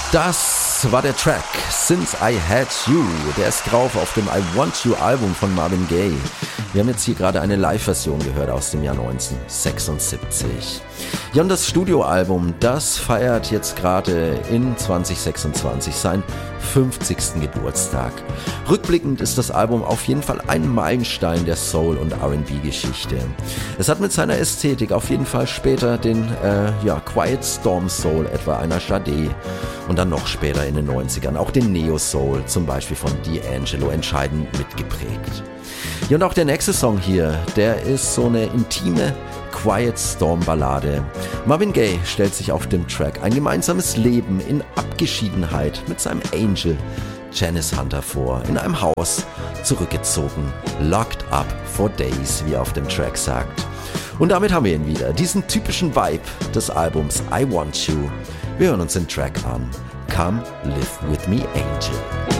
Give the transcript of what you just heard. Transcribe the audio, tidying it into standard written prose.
Das war der Track Since I Had You. Der ist drauf auf dem I Want You Album von Marvin Gaye. Wir haben jetzt hier gerade eine Live-Version gehört aus dem Jahr 1976. Ja, und das Studioalbum, das feiert jetzt gerade in 2026 seinen 50. Geburtstag. Rückblickend ist das Album auf jeden Fall ein Meilenstein der Soul- und R&B-Geschichte. Es hat mit seiner Ästhetik auf jeden Fall später den Quiet Storm Soul etwa einer Sade und dann noch später in den 90ern auch den Neo Soul, zum Beispiel von D'Angelo, entscheidend mitgeprägt. Ja, und auch der nächste Song hier, der ist so eine intime Quiet Storm Ballade. Marvin Gaye stellt sich auf dem Track ein gemeinsames Leben in Abgeschiedenheit mit seinem Angel Janice Hunter vor, in einem Haus zurückgezogen, locked up for days, wie er auf dem Track sagt. Und damit haben wir ihn wieder, diesen typischen Vibe des Albums I Want You. Wir hören uns den Track an. Come Live With Me Angel.